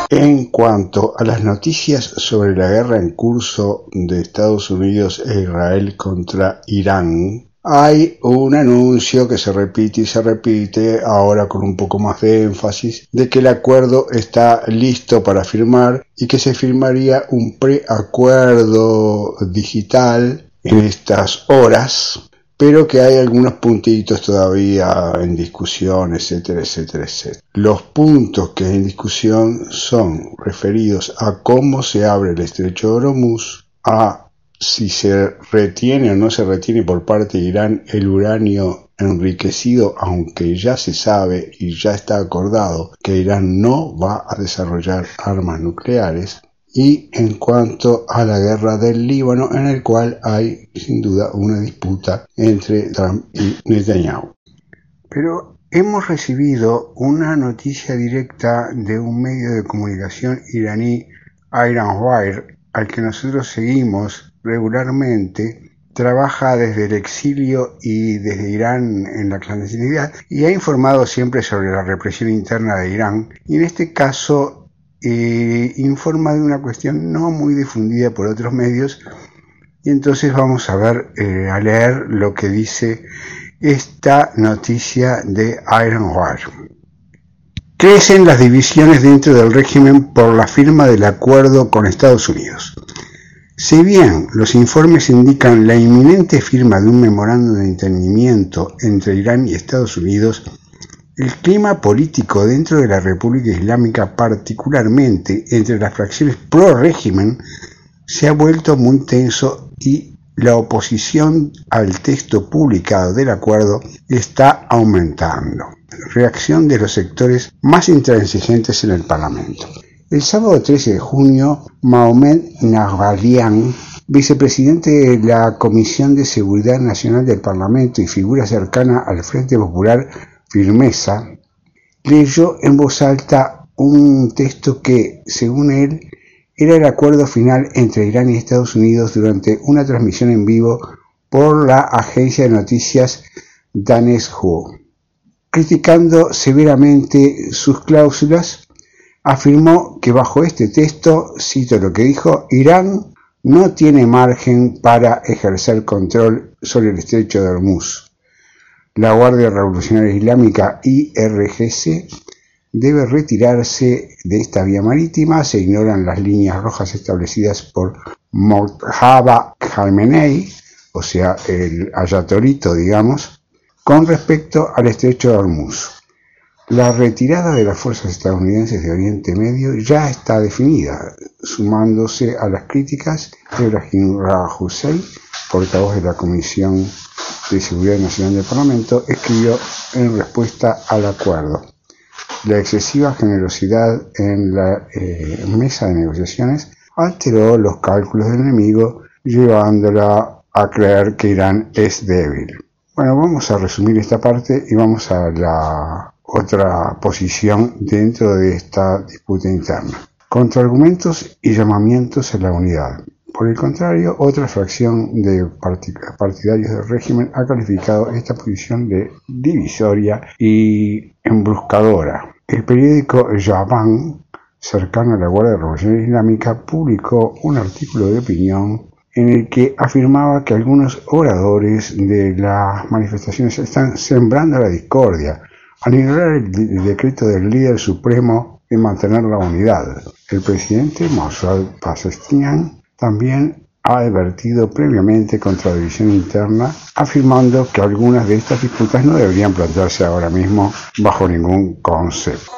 En cuanto a las noticias sobre la guerra en curso de Estados Unidos e Israel contra Irán, hay un anuncio que se repite y se repite, ahora con un poco más de énfasis, de que el acuerdo está listo para firmar y que se firmaría un preacuerdo digital en estas horas, pero que hay algunos puntitos todavía en discusión, etcétera, etcétera, etcétera. Los puntos que hay en discusión son referidos a cómo se abre el estrecho de Hormuz, a si se retiene o no se retiene por parte de Irán el uranio enriquecido, aunque ya se sabe y ya está acordado que Irán no va a desarrollar armas nucleares, y en cuanto a la guerra del Líbano, en el cual hay sin duda una disputa entre Trump y Netanyahu. Pero hemos recibido una noticia directa de un medio de comunicación iraní, Iranwire, al que nosotros seguimos regularmente. Trabaja desde el exilio y desde Irán en la clandestinidad y ha informado siempre sobre la represión interna de Irán, y en este caso informa de una cuestión no muy difundida por otros medios, y entonces vamos a leer lo que dice esta noticia de Iranwire. Crecen las divisiones dentro del régimen por la firma del acuerdo con Estados Unidos. Si bien los informes indican la inminente firma de un memorándum de entendimiento entre Irán y Estados Unidos, el clima político dentro de la República Islámica, particularmente entre las fracciones pro-régimen, se ha vuelto muy tenso y la oposición al texto publicado del acuerdo está aumentando. Reacción de los sectores más intransigentes en el Parlamento. El sábado 13 de junio, Mohamed Nahbarian, vicepresidente de la Comisión de Seguridad Nacional del Parlamento y figura cercana al Frente Popular Firmeza, leyó en voz alta un texto que, según él, era el acuerdo final entre Irán y Estados Unidos durante una transmisión en vivo por la agencia de noticias Daneshu. Criticando severamente sus cláusulas, afirmó que bajo este texto, cito lo que dijo, Irán no tiene margen para ejercer control sobre el estrecho de Hormuz. La Guardia Revolucionaria Islámica, IRGC, debe retirarse de esta vía marítima. Se ignoran las líneas rojas establecidas por Mojtaba Khamenei, o sea, el ayatolito, digamos, con respecto al estrecho de Hormuz. La retirada de las fuerzas estadounidenses de Oriente Medio ya está definida, sumándose a las críticas de Ebrahim Raisi, portavoz de la Comisión de Seguridad Nacional del Parlamento, escribió en respuesta al acuerdo. La excesiva generosidad en la mesa de negociaciones alteró los cálculos del enemigo, llevándola a creer que Irán es débil. Bueno, vamos a resumir esta parte y vamos a la otra posición dentro de esta disputa interna. Contraargumentos y llamamientos a la unidad. Por el contrario, otra fracción de partidarios del régimen ha calificado esta posición de divisoria y embruscadora. El periódico Yaban, cercano a la Guardia Revolucionaria Islámica, publicó un artículo de opinión en el que afirmaba que algunos oradores de las manifestaciones están sembrando la discordia al ignorar el decreto del líder supremo de mantener la unidad. El presidente Mossad Pezeshkian también ha advertido previamente contra la división interna, afirmando que algunas de estas disputas no deberían plantearse ahora mismo bajo ningún concepto.